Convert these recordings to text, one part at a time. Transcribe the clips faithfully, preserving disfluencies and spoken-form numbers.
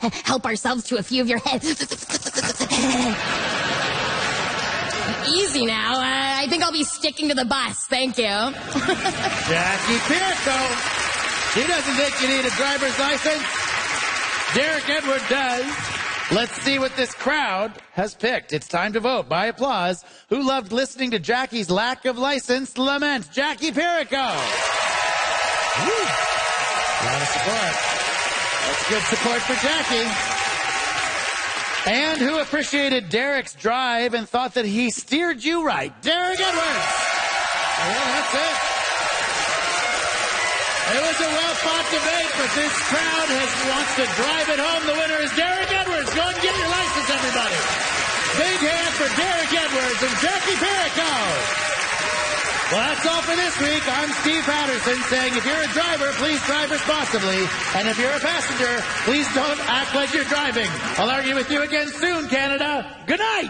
help ourselves to a few of your heads. Easy now. Uh, I think I'll be sticking to the bus. Thank you. Jackie Pierco. He doesn't think you need a driver's license. Derek Edward does. Let's see what this crowd has picked. It's time to vote by applause. Who loved listening to Jackie's lack of license lament? Jackie Perico. Woo. A lot of support. That's good support for Jackie. And who appreciated Derek's drive and thought that he steered you right? Derek Edwards. Yeah, that's it. It was a well-fought debate, but this crowd has wants to drive it home. The winner is Derek Edwards. Go and get your license, everybody. Big hand for Derek Edwards and Jackie Perico. Well, that's all for this week. I'm Steve Patterson saying if you're a driver, please drive responsibly. And if you're a passenger, please don't act like you're driving. I'll argue with you again soon, Canada. Good night.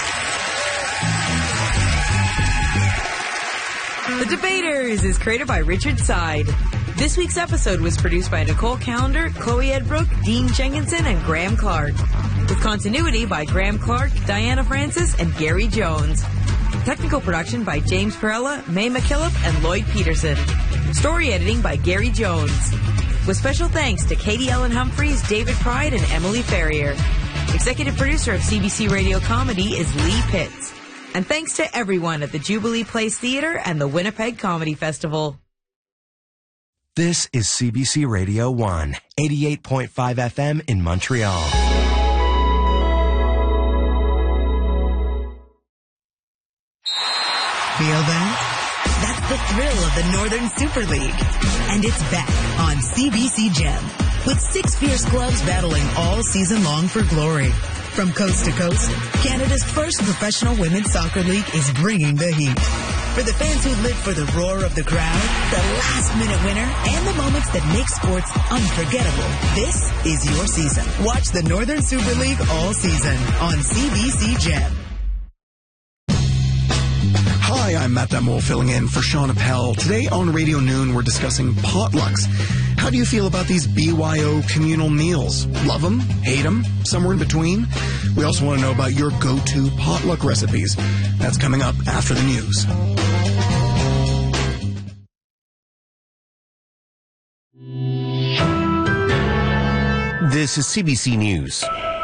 The Debaters is created by Richard Side. This week's episode was produced by Nicole Callender, Chloe Edbrook, Dean Jenkinson, and Graham Clark. With continuity by Graham Clark, Diana Francis, and Gary Jones. Technical production by James Perella, May McKillop, and Lloyd Peterson. Story editing by Gary Jones. With special thanks to Katie Ellen Humphreys, David Pride, and Emily Ferrier. Executive producer of C B C Radio Comedy is Lee Pitts. And thanks to everyone at the Jubilee Place Theatre and the Winnipeg Comedy Festival. This is C B C Radio one, eighty-eight point five F M in Montreal. Feel that? That's the thrill of the Northern Super League. And it's back on C B C Gem, with six fierce clubs battling all season long for glory. From coast to coast, Canada's first professional women's soccer league is bringing the heat. For the fans who live for the roar of the crowd, the last-minute winner, and the moments that make sports unforgettable, this is your season. Watch the Northern Super League all season on C B C Gem. Hi, I'm Matt Damore filling in for Sean Appel. Today on Radio Noon, we're discussing potlucks. How do you feel about these B Y O communal meals? Love them? Hate them? Somewhere in between? We also want to know about your go-to potluck recipes. That's coming up after the news. This is C B C News.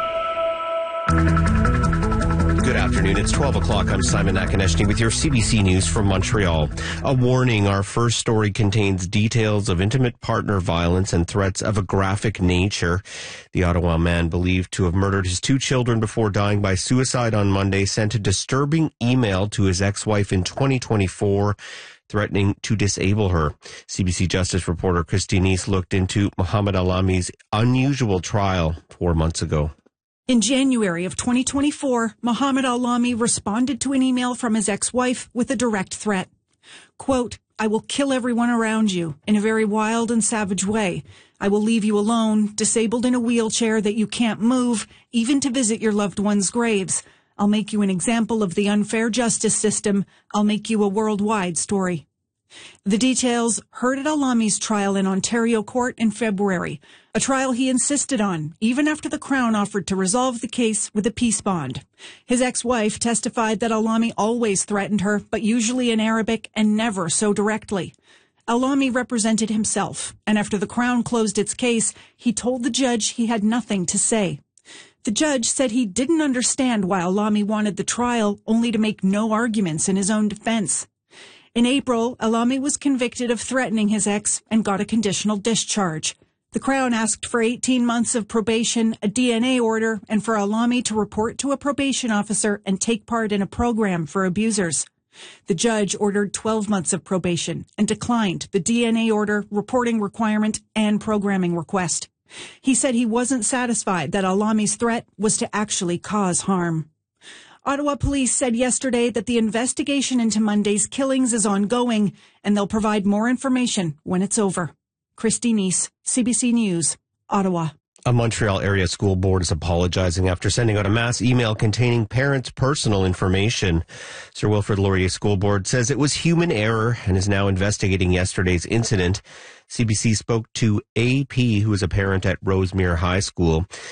Good afternoon. It's twelve o'clock. I'm Simon Akineshny with your C B C News from Montreal. A warning. Our first story contains details of intimate partner violence and threats of a graphic nature. The Ottawa man believed to have murdered his two children before dying by suicide on Monday sent a disturbing email to his ex-wife in twenty twenty-four, threatening to disable her. C B C Justice reporter Christine East looked into Mohammed Alami's unusual trial four months ago. In January of twenty twenty-four, Mohammed Alami responded to an email from his ex-wife with a direct threat. Quote, "I will kill everyone around you in a very wild and savage way. I will leave you alone, disabled in a wheelchair that you can't move, even to visit your loved ones' graves. I'll make you an example of the unfair justice system. I'll make you a worldwide story." The details heard at Alami's trial in Ontario court in February, a trial he insisted on, even after the Crown offered to resolve the case with a peace bond. His ex-wife testified that Alami always threatened her, but usually in Arabic and never so directly. Alami represented himself, and after the Crown closed its case, he told the judge he had nothing to say. The judge said he didn't understand why Alami wanted the trial, only to make no arguments in his own defense. In April, Alami was convicted of threatening his ex and got a conditional discharge. The Crown asked for eighteen months of probation, a D N A order, and for Alami to report to a probation officer and take part in a program for abusers. The judge ordered twelve months of probation and declined the D N A order, reporting requirement, and programming request. He said he wasn't satisfied that Alami's threat was to actually cause harm. Ottawa police said yesterday that the investigation into Monday's killings is ongoing, and they'll provide more information when it's over. Christy Neese, C B C News, Ottawa. A Montreal area school board is apologizing after sending out a mass email containing parents' personal information. Sir Wilfrid Laurier School Board says it was human error and is now investigating yesterday's incident. C B C spoke to A P, who is a parent at Rosemere High School.